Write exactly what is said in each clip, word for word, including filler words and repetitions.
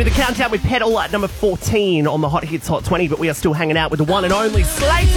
into the countdown with Pedal at number fourteen on the Hot Hits Hot twenty, but we are still hanging out with the one and only Slater,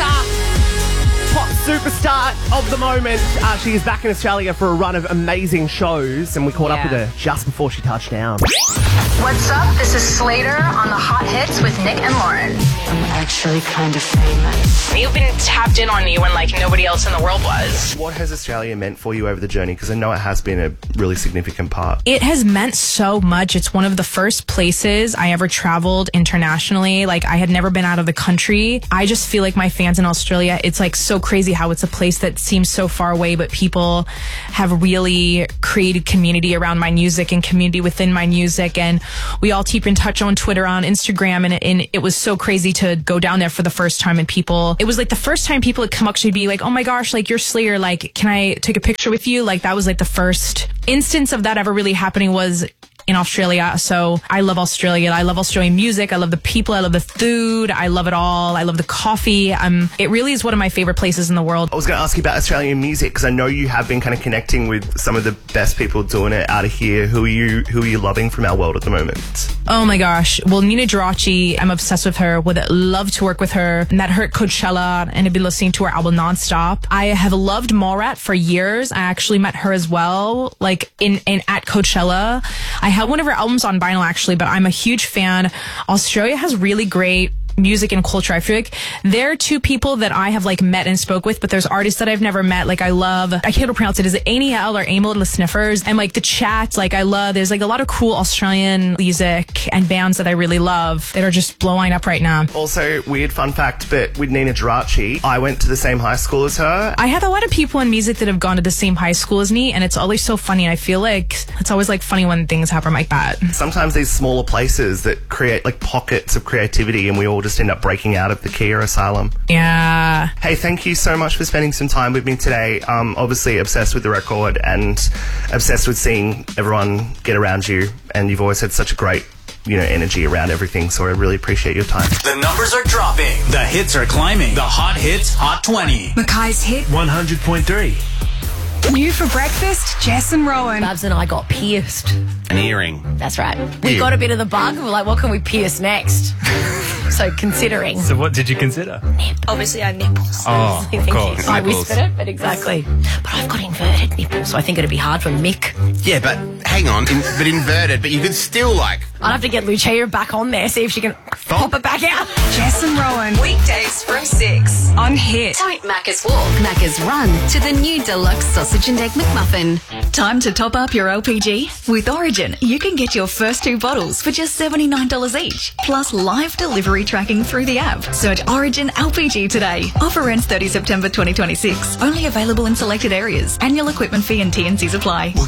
pop superstar of the moment. Uh, she is back in Australia for a run of amazing shows, and we caught Yeah. up with her just before she touched down. What's up? This is Slater on the Hot Hits with Nick and Lauren. I'm actually kind of famous. You've been tapped in on me when like nobody else in the world was. What has Australia meant for you over the journey? Because I know it has been a really significant part. It has meant so much. It's one of the first places I ever traveled internationally. Like, I had never been out of the country. I just feel like my fans in Australia, it's like so crazy how it's a place that seems so far away, but people have really created community around my music and community within my music. And we all keep in touch on Twitter, on Instagram. And, and it was so crazy to go down there for the first time. And people, it was like the first time people would come up to me be like, oh my gosh, like, you're Slayer. Like, can I take a picture with you? Like, that was like the first instance of that ever really happening was in Australia. So I love Australia. I love Australian music. I love the people. I love the food. I love it all. I love the coffee. Um, it really is one of my favorite places in the world. I was going to ask you about Australian music because I know you have been kind of connecting with some of the best people doing it out of here. Who are you? Who are you loving from our world at the moment? Oh my gosh. Well, Nina Geraci, I'm obsessed with her. Would love to work with her. Met her at Coachella and have been listening to her album nonstop. I have loved Mallrat for years. I actually met her as well, like in, in at Coachella. I had one of her albums on vinyl actually, but I'm a huge fan. Australia has really great music and culture. I feel like there are two people that I have like met and spoke with, but there's artists that I've never met. Like I love, I can't pronounce it. Is it A N I L or Amel the Sniffers? And like the chat, like I love, there's like a lot of cool Australian music and bands that I really love that are just blowing up right now. Also, weird fun fact, but with Nina Geraci, I went to the same high school as her. I have a lot of people in music that have gone to the same high school as me, and it's always so funny. I feel like it's always like funny when things happen like that. Sometimes these smaller places that create like pockets of creativity and we all just end up breaking out of the Kia asylum. Yeah. Hey, thank you so much for spending some time with me today. Um, obviously obsessed with the record and obsessed with seeing everyone get around you, and you've always had such a great, you know, energy around everything, so I really appreciate your time. The numbers are dropping. The hits are climbing. The Hot Hits Hot twenty. Mackay's Hit one hundred point three. New for breakfast, Jess and Rowan. Babs and I got pierced. An earring. That's right. We got a bit of the bug. We're like, what can we pierce next? So considering. So what did you consider? Nip. Obviously our nipples. Oh, Thank of course. you. I Nipples. whispered it, but exactly. But I've got inverted nipples, so I think it'd be hard for Mick. Yeah, but hang on, in, but inverted, but you could still like... I'd have to get Lucia back on there, see if she can pop it back out. Jess and Rowan. Weekdays from six on Hit. Don't Macca's walk, Macca's run to the new deluxe sausage and egg McMuffin. Time to top up your L P G? With Origin, you can get your first two bottles for just seventy-nine dollars each, plus live delivery tracking through the app. Search Origin L P G today. Offer ends thirtieth September twenty twenty-six. Only available in selected areas. Annual equipment fee and T and Cs apply.